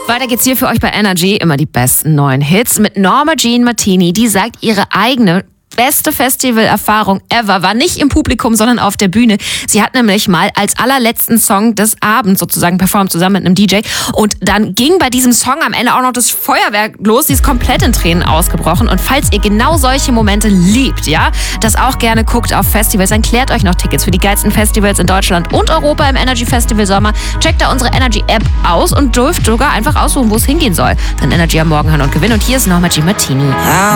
Weiter geht's hier für euch bei Energy. Immer die besten neuen Hits mit Norma Jean Martini. Die sagt, ihre eigene beste Festivalerfahrung ever war nicht im Publikum, sondern auf der Bühne. Sie hat nämlich mal als allerletzten Song des Abends sozusagen performt, zusammen mit einem DJ. Und dann ging bei diesem Song am Ende auch noch das Feuerwerk los. Sie ist komplett in Tränen ausgebrochen. Und falls ihr genau solche Momente liebt, ja, das auch gerne guckt auf Festivals, dann klärt euch noch Tickets für die geilsten Festivals in Deutschland und Europa im Energy Festival Sommer. Checkt da unsere Energy App aus und dürft sogar einfach aussuchen, wo es hingehen soll. Dann Energy am Morgen hören und gewinnen. Und hier ist Norma Jean Martini.